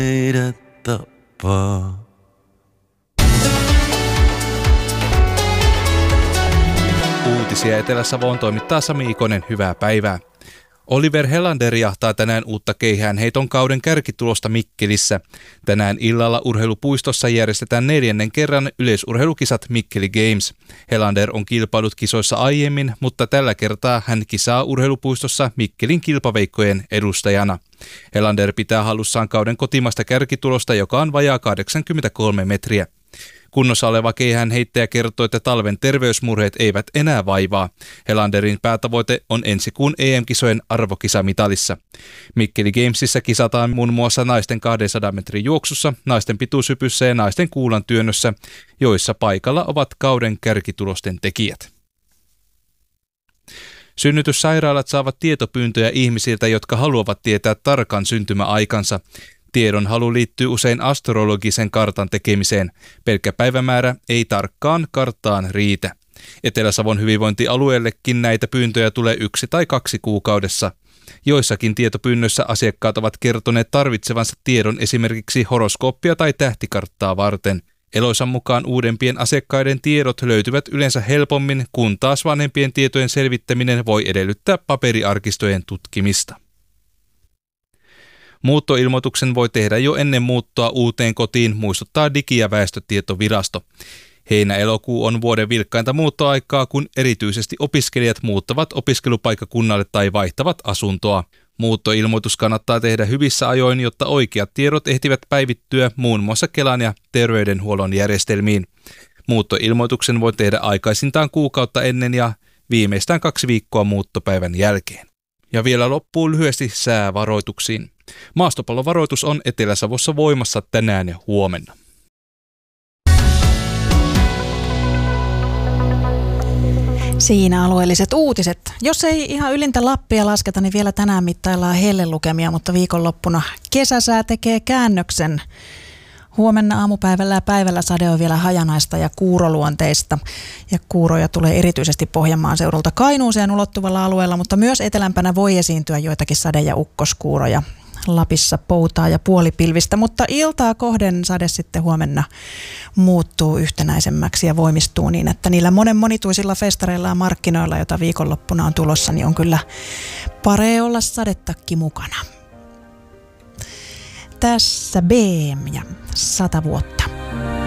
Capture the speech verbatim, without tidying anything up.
meidät tappaa. Uutisia Etelä-Savoon toimittaa Sami Ikonen, hyvää päivää. Oliver Helander jahtaa tänään uutta keihäänheiton kauden kärkitulosta Mikkelissä. Tänään illalla urheilupuistossa järjestetään neljännen kerran yleisurheilukisat Mikkeli Games. Helander on kilpailut kisoissa aiemmin, mutta tällä kertaa hän kisaa urheilupuistossa Mikkelin kilpaveikkojen edustajana. Helander pitää hallussaan kauden kotimaista kärkitulosta, joka on vajaa kahdeksankymmentäkolme metriä. Kunnossa oleva keihäänheittäjä kertoo, että talven terveysmurheet eivät enää vaivaa. Helanderin päätavoite on ensi kuun E M-kisojen arvokisamitalissa. Mikkeli Gamesissa kisataan muun muassa naisten kahdensadan metrin juoksussa, naisten pituushypyssä ja naisten kuulan työnnössä, joissa paikalla ovat kauden kärkitulosten tekijät. Synnytyssairaalat saavat tietopyyntöjä ihmisiltä, jotka haluavat tietää tarkan syntymäaikansa. Tiedon halu liittyy usein astrologisen kartan tekemiseen. Pelkkä päivämäärä ei tarkkaan karttaan riitä. Etelä-Savon hyvinvointialueellekin näitä pyyntöjä tulee yksi tai kaksi kuukaudessa. Joissakin tietopyynnöissä asiakkaat ovat kertoneet tarvitsevansa tiedon esimerkiksi horoskooppia tai tähtikarttaa varten. Eloisan mukaan uudempien asiakkaiden tiedot löytyvät yleensä helpommin, kun taas vanhempien tietojen selvittäminen voi edellyttää paperiarkistojen tutkimista. Muuttoilmoituksen voi tehdä jo ennen muuttoa uuteen kotiin, muistuttaa Digi- ja väestötietovirasto. Heinä-elokuu on vuoden vilkkainta muuttoaikaa, kun erityisesti opiskelijat muuttavat opiskelupaikkakunnalle tai vaihtavat asuntoa. Muuttoilmoitus kannattaa tehdä hyvissä ajoin, jotta oikeat tiedot ehtivät päivittyä muun muassa Kelan ja terveydenhuollon järjestelmiin. Muuttoilmoituksen voi tehdä aikaisintaan kuukautta ennen ja viimeistään kaksi viikkoa muuttopäivän jälkeen. Ja vielä loppuun lyhyesti säävaroituksiin. Maastopallovaroitus on Etelä-Savossa voimassa tänään ja huomenna. Siinä alueelliset uutiset. Jos ei ihan ylintä Lappia lasketa, niin vielä tänään mittaillaan hellelukemia, mutta viikonloppuna kesäsää tekee käännöksen. Huomenna aamupäivällä ja päivällä sade on vielä hajanaista ja kuuroluonteista. Ja kuuroja tulee erityisesti Pohjanmaan seudulta Kainuuseen ulottuvalla alueella, mutta myös etelämpänä voi esiintyä joitakin sade- ja ukkoskuuroja. Lapissa poutaa ja puolipilvistä, mutta iltaa kohden sade sitten huomenna muuttuu yhtenäisemmäksi ja voimistuu niin, että niillä monen monituisilla festareilla ja markkinoilla, joita viikonloppuna on tulossa, niin on kyllä paree olla sadetakki mukana. Tässä B M ja sata vuotta.